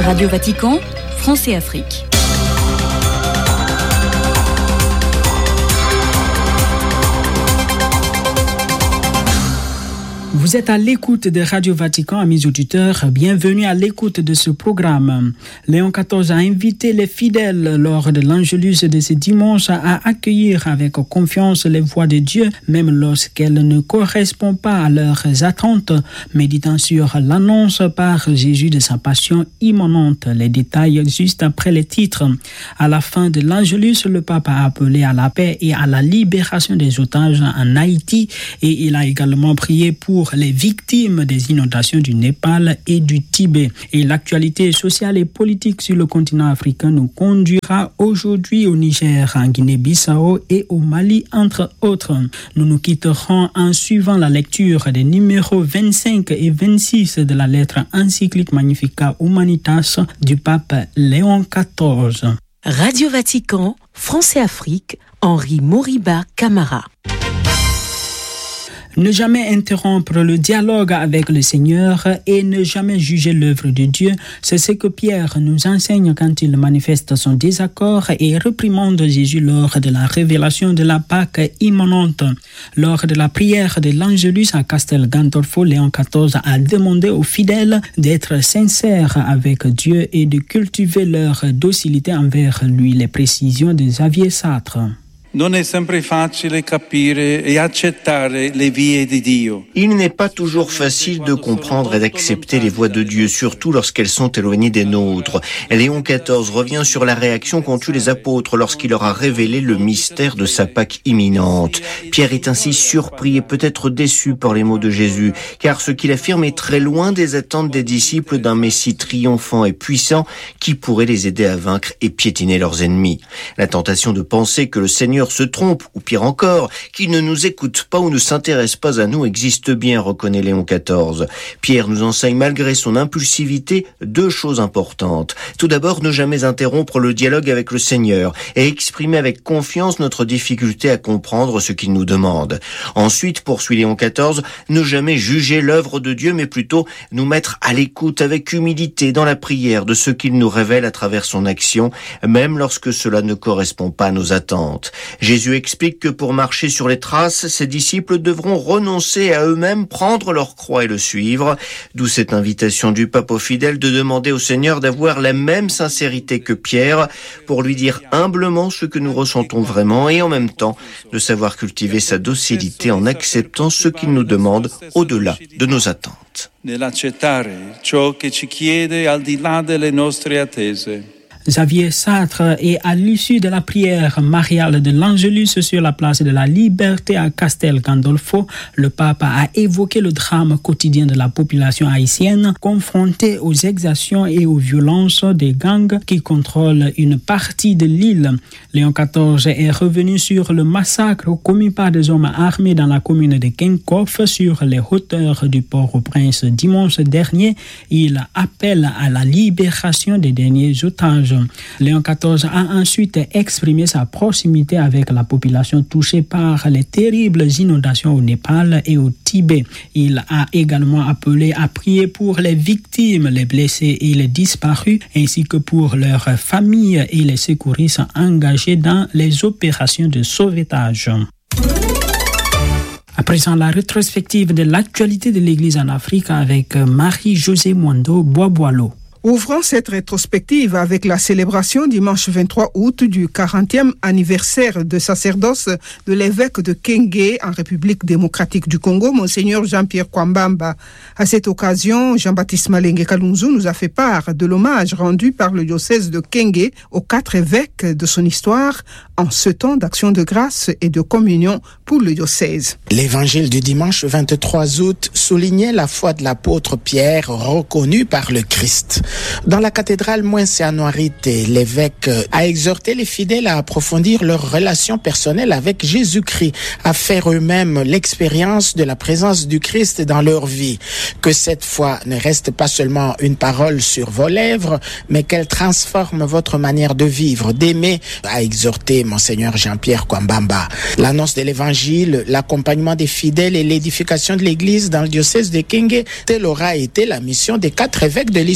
Radio Vatican, France et Afrique. Vous êtes à l'écoute de Radio Vatican, amis auditeurs. Bienvenue à l'écoute de ce programme. Léon XIV a invité les fidèles lors de l'Angélus de ce dimanche à accueillir avec confiance les voix de Dieu, même lorsqu'elles ne correspondent pas à leurs attentes, méditant sur l'annonce par Jésus de sa passion imminente. Les détails juste après les titres. À la fin de l'Angélus, le pape a appelé à la paix et à la libération des otages en Haïti et il a également prié pour les victimes des inondations du Népal et du Tibet. Et l'actualité sociale et politique sur le continent africain nous conduira aujourd'hui au Niger, en Guinée-Bissau et au Mali, entre autres. Nous nous quitterons en suivant la lecture des numéros 25 et 26 de la lettre encyclique Magnificat Humanitas du pape Léon XIV. Radio Vatican, France et Afrique, Henri Moriba Camara. Ne jamais interrompre le dialogue avec le Seigneur et ne jamais juger l'œuvre de Dieu, c'est ce que Pierre nous enseigne quand il manifeste son désaccord et réprimande Jésus lors de la révélation de la Pâque imminente. Lors de la prière de l'Angélus à Castel Gandolfo, Léon XIV a demandé aux fidèles d'être sincères avec Dieu et de cultiver leur docilité envers lui, les précisions de Xavier Sartre. Non è sempre facile capire e accettare le vie di Dio. Il n'est pas toujours facile de comprendre et d'accepter les voies de Dieu, surtout lorsqu'elles sont éloignées des nôtres. Léon XIV revient sur la réaction qu'ont eue les apôtres lorsqu'il leur a révélé le mystère de sa Pâque imminente. Pierre est ainsi surpris et peut-être déçu par les mots de Jésus, car ce qu'il affirme est très loin des attentes des disciples d'un Messie triomphant et puissant qui pourrait les aider à vaincre et piétiner leurs ennemis. La tentation de penser que le Seigneur se trompe, ou pire encore, qu'il ne nous écoute pas ou ne s'intéresse pas à nous existe bien, reconnaît Léon XIV. Pierre nous enseigne malgré son impulsivité 2 choses importantes. Tout d'abord, ne jamais interrompre le dialogue avec le Seigneur et exprimer avec confiance notre difficulté à comprendre ce qu'il nous demande. Ensuite, poursuit Léon XIV, ne jamais juger l'œuvre de Dieu, mais plutôt nous mettre à l'écoute avec humilité dans la prière de ce qu'il nous révèle à travers son action, même lorsque cela ne correspond pas à nos attentes. Jésus explique que pour marcher sur les traces, ses disciples devront renoncer à eux-mêmes, prendre leur croix et le suivre. D'où cette invitation du pape aux fidèles de demander au Seigneur d'avoir la même sincérité que Pierre pour lui dire humblement ce que nous ressentons vraiment et en même temps de savoir cultiver sa docilité en acceptant ce qu'il nous demande au-delà de nos attentes. Nell'accettare ciò che ci chiede al di là delle nostre attese. Xavier Sartre et à l'issue de la prière mariale de l'Angélus sur la place de la Liberté à Castel Gandolfo, le pape a évoqué le drame quotidien de la population haïtienne confrontée aux exactions et aux violences des gangs qui contrôlent une partie de l'île. Léon XIV est revenu sur le massacre commis par des hommes armés dans la commune de Kenkoff sur les hauteurs du Port-au-Prince dimanche dernier. Il appelle à la libération des derniers otages. Léon XIV a ensuite exprimé sa proximité avec la population touchée par les terribles inondations au Népal et au Tibet. Il a également appelé à prier pour les victimes, les blessés et les disparus, ainsi que pour leurs familles et les secouristes engagés dans les opérations de sauvetage. À présent, la rétrospective de l'actualité de l'Église en Afrique avec Marie-Josée Mwando Boisboileau. Ouvrons cette rétrospective avec la célébration dimanche 23 août du 40e anniversaire de sacerdoce de l'évêque de Kenge en République démocratique du Congo, Monseigneur Jean-Pierre Kwambamba. À cette occasion, Jean-Baptiste Malenge Kalunzu nous a fait part de l'hommage rendu par le diocèse de Kenge aux 4 évêques de son histoire en ce temps d'action de grâce et de communion pour le diocèse. L'évangile du dimanche 23 août soulignait la foi de l'apôtre Pierre reconnue par le Christ. Dans la cathédrale Mwenseanoirite, l'évêque a exhorté les fidèles à approfondir leur relation personnelle avec Jésus-Christ, à faire eux-mêmes l'expérience de la présence du Christ dans leur vie. Que cette foi ne reste pas seulement une parole sur vos lèvres, mais qu'elle transforme votre manière de vivre, d'aimer, a exhorté Monseigneur Jean-Pierre Kwambamba. L'annonce de l'évangile, l'accompagnement des fidèles et l'édification de l'église dans le diocèse de Kenge, telle aura été la mission des 4 évêques de l'histoire du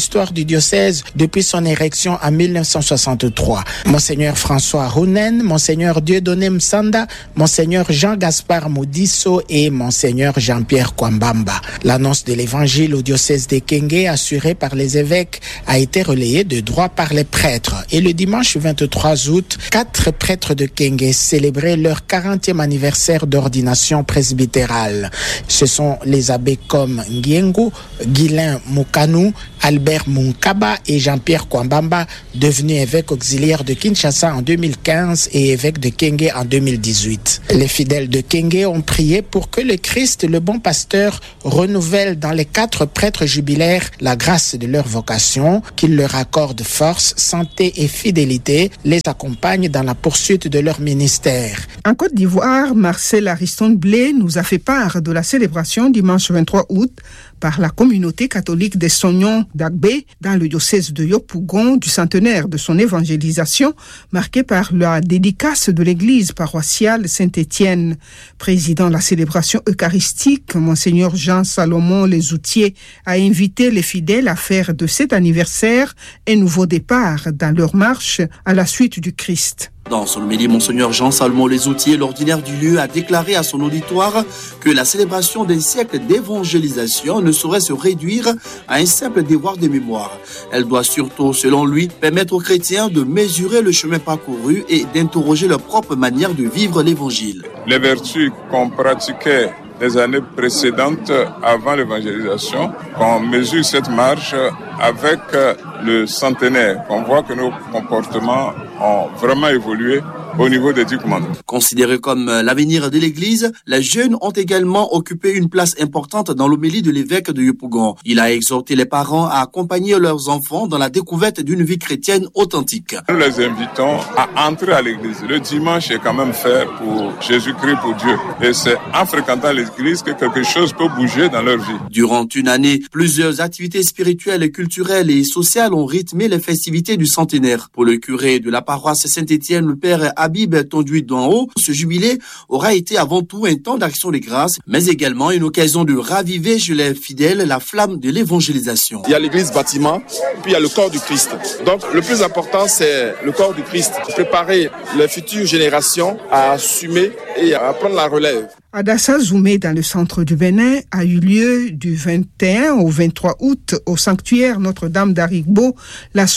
du diocèse depuis son érection en 1963. Monseigneur François Rounen, Monseigneur Dieudonné Msanda, Monseigneur Jean-Gaspard Modisso et Monseigneur Jean-Pierre Kwambamba. L'annonce de l'évangile au diocèse de Kenge, assurée par les évêques, a été relayée de droit par les prêtres. Et le dimanche 23 août, 4 prêtres de Kenge célébraient leur 40e anniversaire d'ordination presbytérale. Ce sont les abbés comme Ngiengu, Guylain Moukanu, Albert Munkaba et Jean-Pierre Kwambamba, devenus évêques auxiliaires de Kinshasa en 2015 et évêques de Kenge en 2018. Les fidèles de Kenge ont prié pour que le Christ, le bon pasteur, renouvelle dans les 4 prêtres jubilaires la grâce de leur vocation, qu'il leur accorde force, santé et fidélité, les accompagne dans la poursuite de leur ministère. En Côte d'Ivoire, Marcel Ariston-Blé nous a fait part de la célébration dimanche 23 août par la communauté catholique des Sognons d'Agbé dans le diocèse de Yopougon du centenaire de son évangélisation, marqué par la dédicace de l'église paroissiale Saint-Étienne. Président de la célébration eucharistique, Monseigneur Jean-Salomon Lesoutier a invité les fidèles à faire de cet anniversaire un nouveau départ dans leur marche à la suite du Christ. Dans son homélie, Monseigneur Jean-Salomon Lesoutier, l'ordinaire du lieu, a déclaré à son auditoire que la célébration d'un siècle d'évangélisation ne saurait se réduire à un simple devoir de mémoire. Elle doit surtout, selon lui, permettre aux chrétiens de mesurer le chemin parcouru et d'interroger leur propre manière de vivre l'évangile. Les vertus qu'on pratiquait les années précédentes avant l'évangélisation, qu'on mesure cette marche avec le centenaire, qu'on voit que nos comportements ont vraiment évolué au niveau des 10 commandements. Considérés comme l'avenir de l'Église, les jeunes ont également occupé une place importante dans l'homélie de l'évêque de Yopougon. Il a exhorté les parents à accompagner leurs enfants dans la découverte d'une vie chrétienne authentique. Nous les invitons à entrer à l'Église. Le dimanche est quand même fait pour Jésus-Christ, pour Dieu. Et c'est en fréquentant l'Église que quelque chose peut bouger dans leur vie. Durant une année, plusieurs activités spirituelles, culturelles et sociales ont rythmé les festivités du centenaire. Pour le curé de la paroisse Saint-Étienne, le père Habib Tonduit d'en haut, ce jubilé aura été avant tout un temps d'action de grâce, mais également une occasion de raviver chez les fidèles la flamme de l'évangélisation. Il y a l'église bâtiment, puis il y a le corps du Christ. Donc le plus important, c'est le corps du Christ. Préparer les futures générations à assumer et à prendre la relève. À Dassa Zoumé, dans le centre du Bénin, a eu lieu du 21 au 23 août au sanctuaire Notre-Dame d'Arigbo, la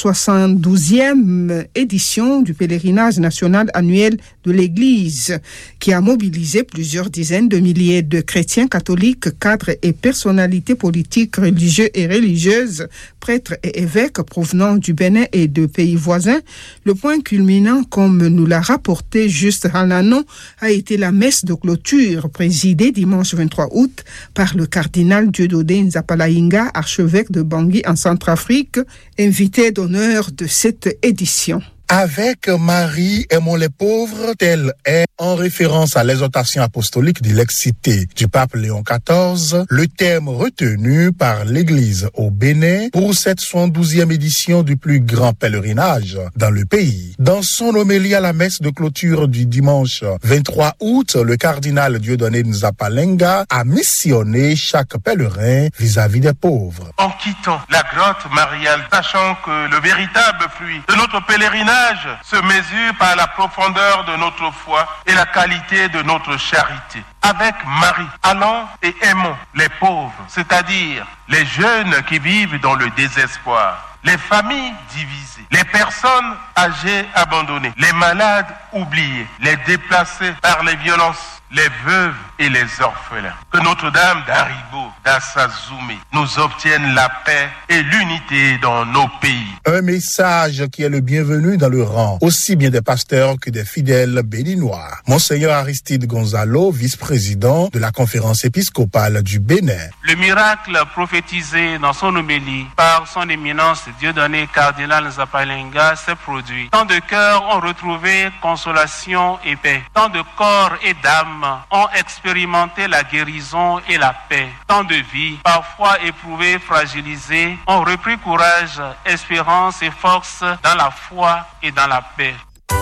72e édition du pèlerinage national annuel de l'Église, qui a mobilisé plusieurs dizaines de milliers de chrétiens catholiques, cadres et personnalités politiques, religieux et religieuses, prêtres et évêques provenant du Bénin et de pays voisins. Le point culminant, comme nous l'a rapporté Juste Halanon, a été la messe de clôture présidée dimanche 23 août par le cardinal Dieudonné Nzapalainga, archevêque de Bangui en Centrafrique, invité d'honneur de cette édition. Avec Marie, aimons les pauvres, tel est, en référence à l'exhortation apostolique de l'ex-cité du pape Léon XIV, le thème retenu par l'Église au Bénin pour cette 72e édition du plus grand pèlerinage dans le pays. Dans son homélie à la messe de clôture du dimanche 23 août, le cardinal Dieudonné Nzapalainga a missionné chaque pèlerin vis-à-vis des pauvres. En quittant la grotte mariale, sachant que le véritable fruit de notre pèlerinage se mesure par la profondeur de notre foi et la qualité de notre charité. Avec Marie, allons et aimons les pauvres, c'est-à-dire les jeunes qui vivent dans le désespoir, les familles divisées, les personnes âgées abandonnées, les malades oubliés, les déplacés par les violences, les veuves et les orphelins. Que Notre-Dame d'Arigbo, Dassa Zoumé, nous obtienne la paix et l'unité dans nos pays. Un message qui est le bienvenu dans le rang, aussi bien des pasteurs que des fidèles béninois. Monseigneur Aristide Gonzalo, vice-président de la conférence épiscopale du Bénin. Le miracle prophétisé dans son homélie par son éminence Dieudonné cardinal Nzapalainga s'est produit. Tant de cœurs ont retrouvé consolation et paix. Tant de corps et d'âmes ont expérimenté la guérison et la paix. Tant de vies, parfois éprouvées, fragilisées, ont repris courage, espérance et force dans la foi et dans la paix.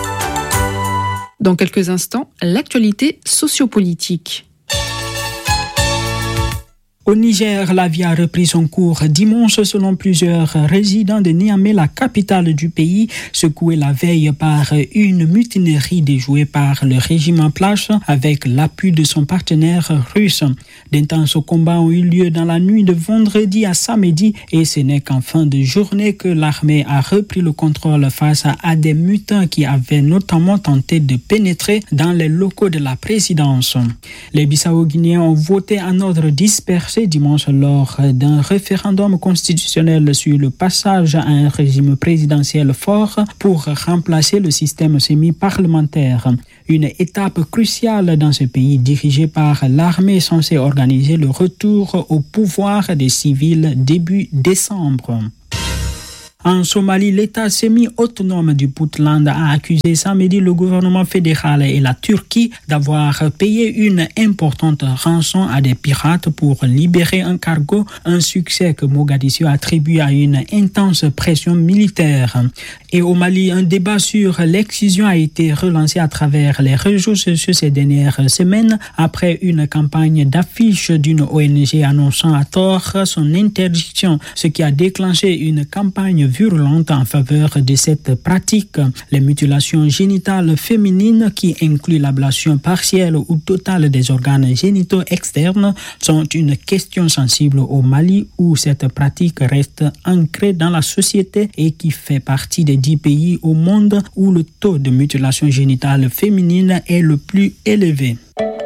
Dans quelques instants, l'actualité sociopolitique. Au Niger, la vie a repris son cours dimanche selon plusieurs résidents de Niamey, la capitale du pays, secouée la veille par une mutinerie déjouée par le régime en place avec l'appui de son partenaire russe. D'intenses combats ont eu lieu dans la nuit de vendredi à samedi et ce n'est qu'en fin de journée que l'armée a repris le contrôle face à des mutins qui avaient notamment tenté de pénétrer dans les locaux de la présidence. Les Bissau-Guinéens ont voté en ordre dispersé dimanche lors d'un référendum constitutionnel sur le passage à un régime présidentiel fort pour remplacer le système semi-parlementaire. Une étape cruciale dans ce pays dirigé par l'armée censée organiser le retour au pouvoir des civils début décembre. En Somalie, l'État semi-autonome du Puntland a accusé samedi le gouvernement fédéral et la Turquie d'avoir payé une importante rançon à des pirates pour libérer un cargo, un succès que Mogadiscio attribue à une intense pression militaire. Et au Mali, un débat sur l'excision a été relancé à travers les réseaux sociaux ces dernières semaines après une campagne d'affiches d'une ONG annonçant à tort son interdiction, ce qui a déclenché une campagne virulente en faveur de cette pratique. Les mutilations génitales féminines, qui incluent l'ablation partielle ou totale des organes génitaux externes, sont une question sensible au Mali où cette pratique reste ancrée dans la société et qui fait partie des 10 pays au monde où le taux de mutilation génitale féminine est le plus élevé.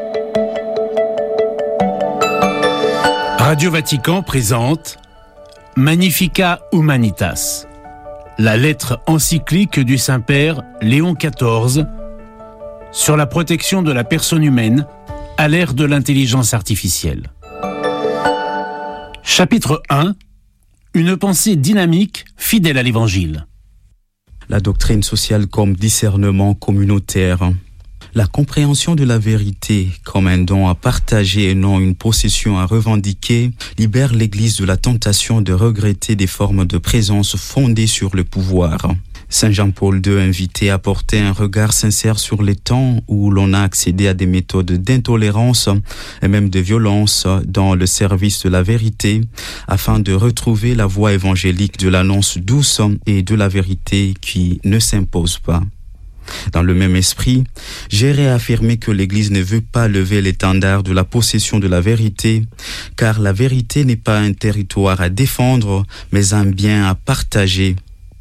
Radio Vatican présente Magnificat Humanitas, la lettre encyclique du Saint-Père Léon XIV sur la protection de la personne humaine à l'ère de l'intelligence artificielle. Chapitre 1. Une pensée dynamique, fidèle à l'Évangile. La doctrine sociale comme discernement communautaire. La compréhension de la vérité comme un don à partager et non une possession à revendiquer libère l'Église de la tentation de regretter des formes de présence fondées sur le pouvoir. Saint Jean-Paul II invitait à porter un regard sincère sur les temps où l'on a accédé à des méthodes d'intolérance et même de violence dans le service de la vérité, afin de retrouver la voie évangélique de l'annonce douce et de la vérité qui ne s'impose pas. Dans le même esprit, j'ai réaffirmé que l'Église ne veut pas lever l'étendard de la possession de la vérité, car la vérité n'est pas un territoire à défendre, mais un bien à partager.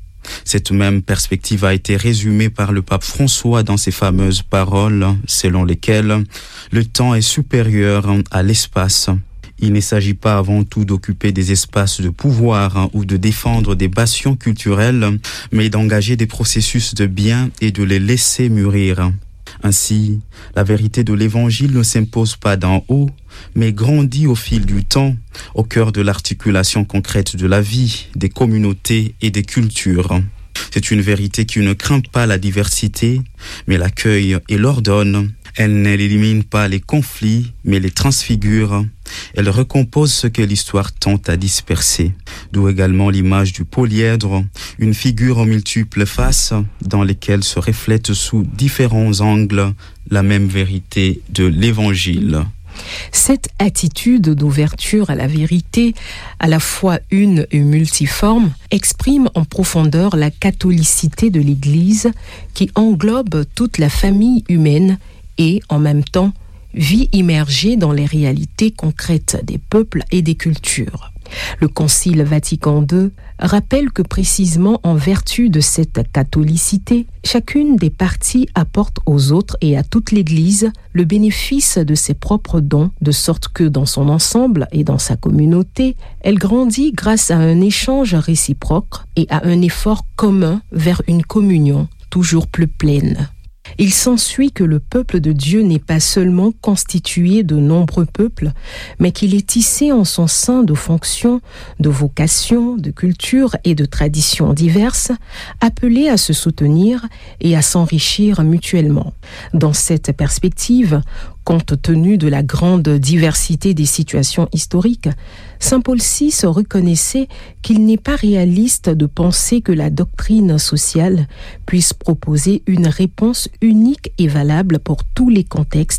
Cette même perspective a été résumée par le pape François dans ses fameuses paroles, selon lesquelles le temps est supérieur à l'espace. Il ne s'agit pas avant tout d'occuper des espaces de pouvoir ou de défendre des bastions culturelles, mais d'engager des processus de bien et de les laisser mûrir. Ainsi, la vérité de l'Évangile ne s'impose pas d'en haut, mais grandit au fil du temps, au cœur de l'articulation concrète de la vie, des communautés et des cultures. C'est une vérité qui ne craint pas la diversité, mais l'accueille et l'ordonne. Elle n'élimine pas les conflits, mais les transfigure. Elle recompose ce que l'histoire tente à disperser. D'où également l'image du polyèdre, une figure aux multiples faces, dans lesquelles se reflète sous différents angles la même vérité de l'Évangile. Cette attitude d'ouverture à la vérité, à la fois une et multiforme, exprime en profondeur la catholicité de l'Église qui englobe toute la famille humaine et, en même temps, vit immergée dans les réalités concrètes des peuples et des cultures. Le Concile Vatican II rappelle que précisément en vertu de cette catholicité, chacune des parties apporte aux autres et à toute l'Église le bénéfice de ses propres dons, de sorte que dans son ensemble et dans sa communauté, elle grandit grâce à un échange réciproque et à un effort commun vers une communion toujours plus pleine. Il s'ensuit que le peuple de Dieu n'est pas seulement constitué de nombreux peuples, mais qu'il est tissé en son sein de fonctions, de vocations, de cultures et de traditions diverses, appelés à se soutenir et à s'enrichir mutuellement. Dans cette perspective, compte tenu de la grande diversité des situations historiques, Saint Paul VI reconnaissait qu'il n'est pas réaliste de penser que la doctrine sociale puisse proposer une réponse unique et valable pour tous les contextes,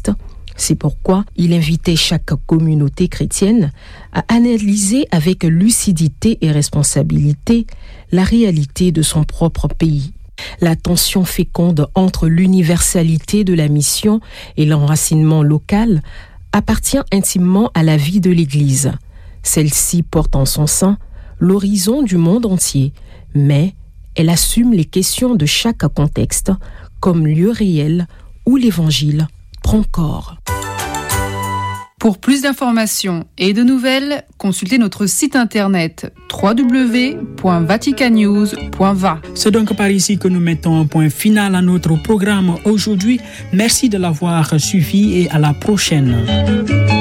C'est pourquoi il invitait chaque communauté chrétienne à analyser avec lucidité et responsabilité la réalité de son propre pays. La tension féconde entre l'universalité de la mission et l'enracinement local appartient intimement à la vie de l'Église. Celle-ci porte en son sein l'horizon du monde entier, mais elle assume les questions de chaque contexte comme lieu réel où l'Évangile prend corps. Pour plus d'informations et de nouvelles, consultez notre site internet www.vaticannews.va. C'est donc par ici que nous mettons un point final à notre programme aujourd'hui. Merci de l'avoir suivi et à la prochaine.